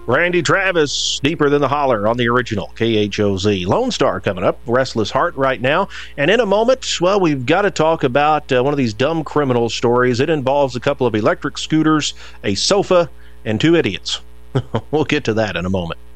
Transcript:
Randy Travis, Deeper Than the Holler on the original, KHOZ. Lone Star coming up, Restless Heart right now. And in a moment, well, we've got to talk about one of these dumb criminal stories. It involves a couple of electric scooters, a sofa, and two idiots. We'll get to that in a moment.